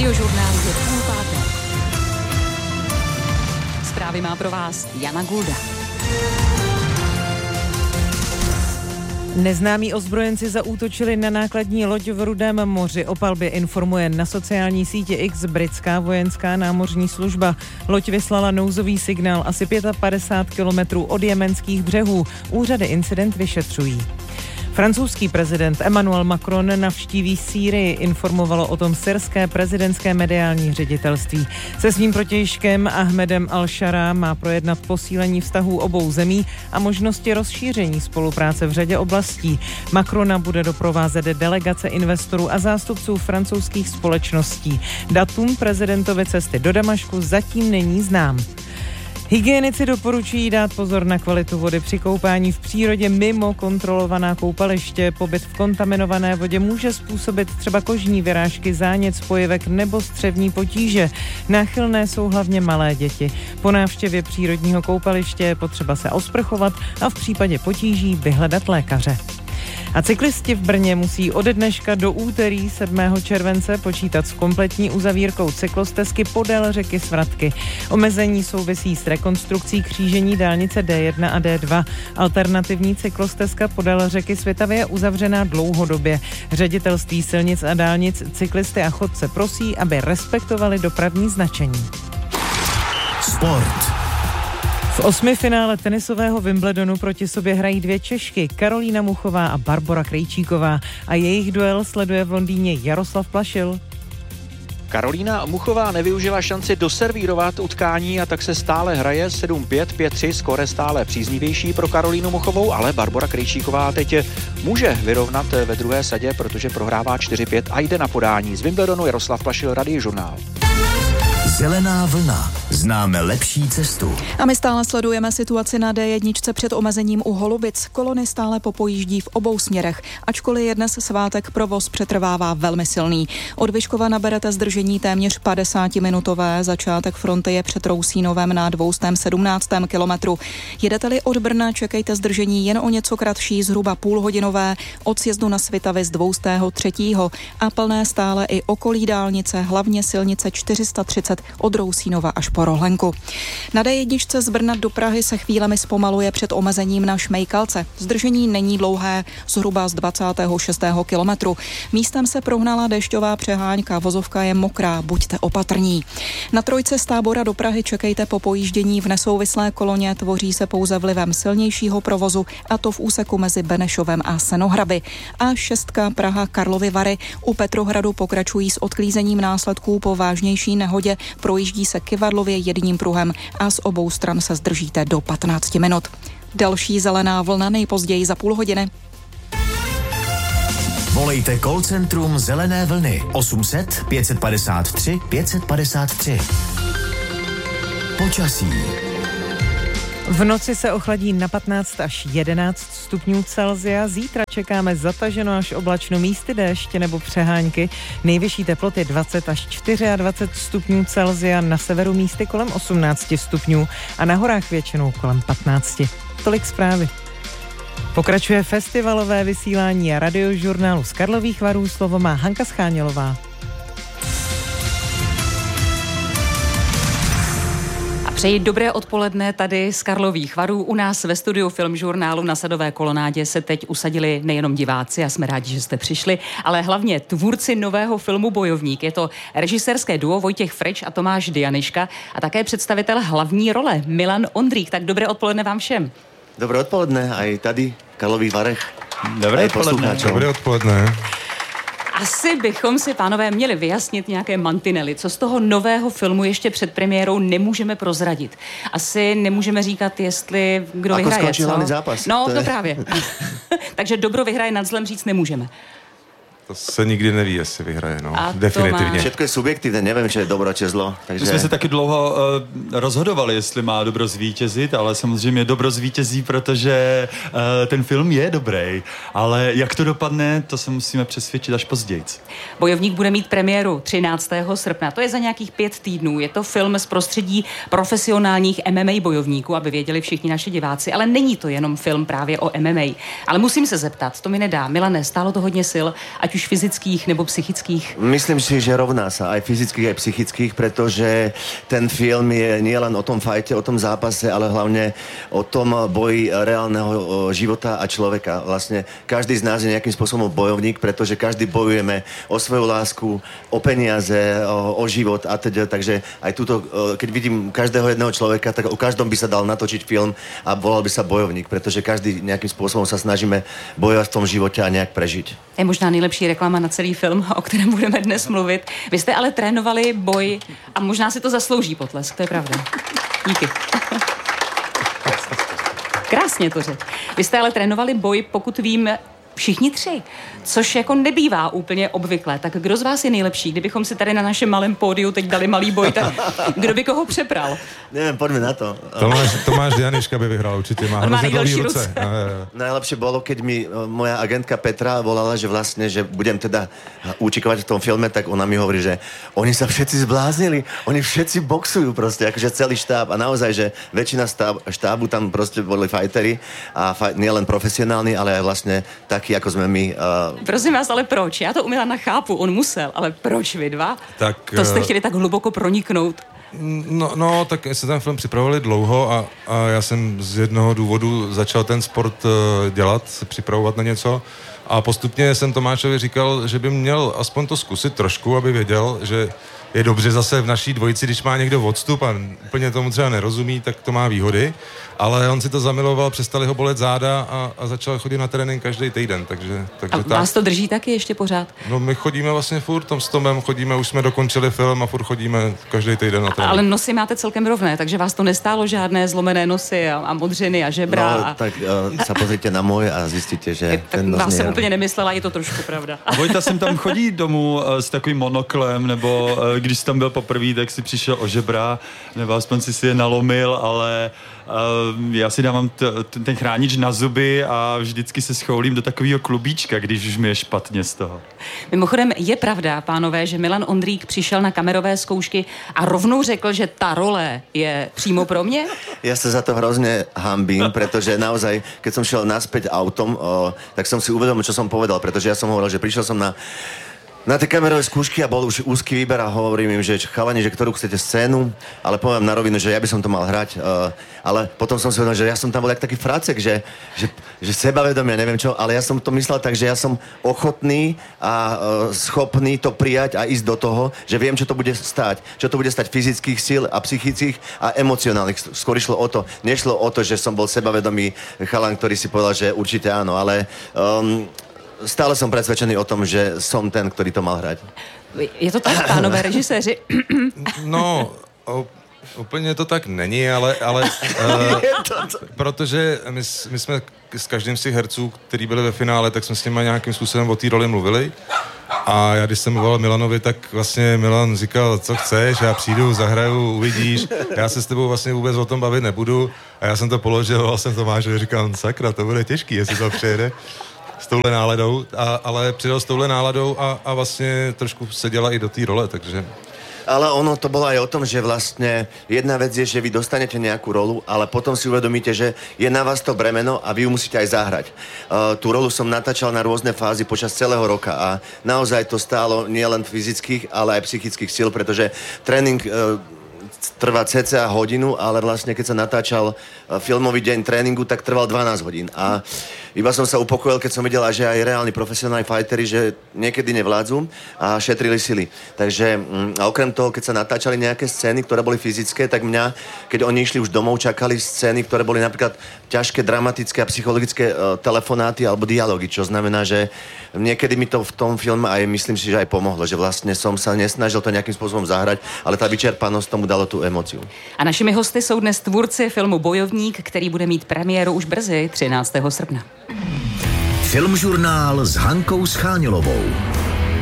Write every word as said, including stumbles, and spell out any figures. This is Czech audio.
Radiožurnál je půl páté. Zprávy má pro vás Jana Gulda. Neznámí ozbrojenci zaútočili na nákladní loď v Rudém moři. O palbě informuje na sociální síti X britská vojenská námořní služba. Loď vyslala nouzový signál asi padesát pět kilometrů od jemenských břehů. Úřady incident vyšetřují. Francouzský prezident Emmanuel Macron navštíví Sýrii, informovalo o tom syrské prezidentské mediální ředitelství. Se svým protějškem Ahmedem al-Šara má projednat posílení vztahů obou zemí a možnosti rozšíření spolupráce v řadě oblastí. Macrona bude doprovázet delegace investorů a zástupců francouzských společností. Datum prezidentovy cesty do Damašku zatím není znám. Hygienici doporučují dát pozor na kvalitu vody při koupání v přírodě mimo kontrolovaná koupaliště. Pobyt v kontaminované vodě může způsobit třeba kožní vyrážky, zánět spojivek nebo střevní potíže. Náchylné jsou hlavně malé děti. Po návštěvě přírodního koupaliště je potřeba se osprchovat a v případě potíží vyhledat lékaře. A cyklisti v Brně musí ode dneška do úterý sedmého července počítat s kompletní uzavírkou cyklostezky podél řeky Svratky. Omezení souvisí s rekonstrukcí křížení dálnice D jedna a D dva. Alternativní cyklostezka podél řeky Svitavy je uzavřená dlouhodobě. Ředitelství silnic a dálnic cyklisty a chodce prosí, aby respektovali dopravní značení. Sport. V osmifinále tenisového Wimbledonu proti sobě hrají dvě Češky, Karolína Muchová a Barbora Krejčíková. A jejich duel sleduje v Londýně Jaroslav Plašil. Karolína Muchová nevyužila šanci doservírovat utkání a tak se stále hraje sedm pět, pět tři, skóre stále příznivější pro Karolínu Muchovou, ale Barbora Krejčíková teď může vyrovnat ve druhé sadě, protože prohrává čtyři pět a jde na podání. Z Wimbledonu Jaroslav Plašil, Radiožurnál. Zelená vlna. Známe lepší cestu. A my stále sledujeme situaci na D jedna před omezením u Holubic. Kolony stále popojíždí v obou směrech. Ačkoliv je dnes svátek, provoz přetrvává velmi silný. Od Vyškova naberete zdržení téměř padesátiminutové. Začátek fronty je před Rousínovem na dvě stě sedmnáctém kilometru. Jedete-li od Brna, čekejte zdržení jen o něco kratší, zhruba půlhodinové, od sjezdu na Svitavy z dvoustého třetího a plné stále i okolí dálnice, hlavně silnice čtyři sta třicet od Rousínova až po Rohlenku. Na D jedna z Brna do Prahy se chvílemi zpomaluje před omezením na Šmejkalce. Zdržení není dlouhé, zhruba z dvacátého šestého kilometru. Místem se prohnala dešťová přeháňka, vozovka je mokrá, buďte opatrní. Na trojce z Tábora do Prahy čekejte po pojíždění v nesouvislé koloně, tvoří se pouze vlivem silnějšího provozu, a to v úseku mezi Benešovem a Senohraby. A šestka Praha Karlovy Vary u Petrohradu pokračují s odklízením následků po vážnější nehodě, projíždí se kyvadlově jedním pruhem a z obou stran se zdržíte do patnáct minut. Další zelená vlna nejpozději za půl hodiny. Volejte call centrum Zelené vlny osm set, pět set padesát tři, pět set padesát tři. Počasí. V noci se ochladí na patnáct až jedenáct stupňů Celsia. Zítra čekáme zataženo až oblačno, místy déště nebo přehánky. Nejvyšší teploty dvacet až dvacet čtyři stupňů Celsia, na severu místy kolem osmnáct stupňů a na horách většinou kolem patnáct. Tolik zprávy. Pokračuje festivalové vysílání a Radiožurnálu z Karlových Varů. Slovo má Hanka Schánělová. Přeji dobré odpoledne tady z Karlových Varů. U nás ve studiu Filmžurnálu na Sadové kolonádě se teď usadili nejenom diváci, a jsme rádi, že jste přišli, ale hlavně tvůrci nového filmu Bojovník. Je to režisérské duo Vojtěch Frič a Tomáš Dianiška a také představitel hlavní role Milan Ondrík. Tak dobré odpoledne vám všem. Dobré odpoledne, aj tady v Karlových Varech. Dobré odpoledne. Dobré odpoledne. Asi bychom si, pánové, měli vyjasnit nějaké mantinely. Co z toho nového filmu ještě před premiérou nemůžeme prozradit? Asi nemůžeme říkat, jestli kdo Ako vyhraje, skončil hlavný co? zápas. No, to to je... právě. Takže dobro vyhraje nad zlem říct nemůžeme. To se nikdy neví, jestli vyhraje, no. A definitivně. Všetko je subjektivné, nevím, či je dobro, či je zlo. Takže... My jsme se taky dlouho uh, rozhodovali, jestli má dobro zvítězit, ale samozřejmě dobro zvítězí, protože uh, ten film je dobrý. Ale jak to dopadne, to se musíme přesvědčit až později. Bojovník bude mít premiéru třináctého srpna. To je za nějakých pět týdnů. Je to film z prostředí profesionálních M M A bojovníků, aby věděli všichni naši diváci. Ale není to jenom film právě o M M A. Ale musím se zeptat, to mi nedá. Milane, stálo to hodně sil, ať ať už fyzických nebo psychických? Myslím si, že rovná sa aj fyzických, aj psychických, pretože ten film je nielen o tom fajte, o tom zápase, ale hlavne o tom boji reálneho života a človeka. Vlastne každý z nás je nejakým spôsobom bojovník, pretože každý bojujeme o svoju lásku, o peniaze, o, o život a teda. Takže aj túto, keď vidím každého jedného človeka, tak o každom by sa dal natočiť film a volal by sa bojovník, pretože každý nejakým spôsobom sa snažíme bojovať v tom živote a nejak prežiť. Je možná nejlepší reklama na celý film, o kterém budeme dnes mluvit. Vy jste ale trénovali boj a možná si to zaslouží potlesk, to je pravda. Díky. Krásně to řekl. Vy jste ale trénovali boj, pokud vím, všichni tři, což jako nebývá úplně obvyklé. Tak kdo z vás je nejlepší? Kdybychom si tady na našem malém pódiu teď dali malý boj, tak kdo by koho přepral? Neviem, poďme na to. Tomáš, Tomáš Janiška by vyhral určite, má hrozne dlhý ruce. ruce. No, jo, jo. Najlepšie bolo, keď mi moja agentka Petra volala, že vlastne, že budem teda účikovať v tom filme, tak ona mi hovorí, že oni sa všetci zbláznili, oni všetci boxujú proste, akože celý štáb a naozaj, že väčšina štáb, štábu tam proste boli fajteri a faj, nielen profesionálni, ale aj vlastne takí, ako sme my. Uh... Prosím vás, ale proč? Já to u Milana chápu, on musel, ale proč vy dva? Tak, to jste chtěli tak hluboko proniknout. No, no tak se ten film připravovali dlouho a, a já jsem z jednoho důvodu začal ten sport uh, dělat, se připravovat na něco a postupně jsem Tomášovi říkal, že by měl aspoň to zkusit trošku, aby věděl, že je dobře zase v naší dvojici, když má někdo odstup a úplně tomu třeba nerozumí, tak to má výhody, ale on si to zamiloval, přestali ho bolet záda a, a začal chodit na trénink každý týden, takže, takže a vás tak. To drží taky ještě pořád? No my chodíme vlastně furt, tom s Tomem chodíme, už jsme dokončili film a furt chodíme každý týden na trénink. Ale nosy máte celkem rovné, takže vás to nestálo žádné zlomené nosy a, a modřiny a žebra. No, a... tak uh, sa pozrite na můj a zjistíte, že tak ten nos vás jsem je... úplně nemyslela, je to trošku pravda. A Vojta sem tam chodí domů uh, s takovým monoklem, nebo uh, když jsi tam byl poprvé, tak si přišel o žebra, nebo aspoň si si je nalomil, ale uh, já si dávám t- t- ten chránič na zuby a vždycky se schoulím do takového klubíčka, když už mi je špatně z toho. Mimochodem je pravda, pánové, že Milan Ondrík přišel na kamerové zkoušky a rovnou řekl, že ta role je přímo pro mě? Ja sa za to hrozne hambím, pretože naozaj, keď som šiel naspäť autom, o, tak som si uvedomil, čo som povedal, pretože ja som hovoril, že prišiel som na Na tie kamerové skúšky a bol už úzky výber a hovorím im, že chalani, že ktorú chcete scénu, ale poviem na rovinu, že ja by som to mal hrať. Uh, ale potom som si uvedomil, že ja som tam bol jak taký fracek, že, že, že sebavedomia, neviem čo, ale ja som to myslel tak, že ja som ochotný a uh, schopný to prijať a ísť do toho, že viem, čo to bude stáť. Čo to bude stať fyzických síl a psychických a emocionálnych. Skôr išlo o to. Nešlo o to, že som bol sebavedomý chalan, ktorý si povedal, že určite áno, ale... Um, Stále som presvedčený o tom, že som ten, ktorý to mal hrať. Je to tak, pánové režiséři? No, o, úplně to tak není, ale, ale uh, protože my, my jsme s každým z těch herců, který byli ve finále, tak jsme s nimi nějakým způsobem o té roli mluvili. A já, když jsem volal Milanovi, tak vlastně Milan říkal, co chceš, já přijdu, zahraju, uvidíš, já se s tebou vlastně vůbec o tom bavit nebudu. A já jsem to položil, a jsem Tomášovi říkal, sakra, to bude těžký, jestli to přejede. S touhle náladou, a, ale přidal s touhle náladou a, a vlastně trošku seděla i do té role, takže... Ale ono to bolo aj o tom, že vlastne jedna vec je, že vy dostanete nejakú rolu, ale potom si uvedomíte, že je na vás to bremeno a vy ju musíte aj zahrať. Uh, tú rolu som natáčal na rôzne fázy počas celého roka a naozaj to stálo nielen fyzických, ale aj psychických síl, pretože tréning... Uh, trvá cca hodinu, ale vlastne keď sa natáčal filmový deň tréningu, tak trval dvanásť hodín. A iba som sa upokojil, keď som videl, že aj reálni profesionálni fighteri, že niekedy nevládzu a šetrili sily. Takže a okrem toho, keď sa natáčali nejaké scény, ktoré boli fyzické, tak mňa, keď oni išli už domov, čakali scény, ktoré boli napríklad ťažké, dramatické a psychologické uh, telefonáty alebo dialógy, čo znamená, že niekedy mi to v tom filme aj myslím si, že aj pomohlo, že vlastne som sa nesnažil to nejakým spôsobom zahrať, ale tá vyčerpanosť tomu dalo tu emociu. A našimi hosty jsou dnes tvůrci filmu Bojovník, který bude mít premiéru už brzy třináctého srpna. Filmžurnál s Hankou Scháňilovou.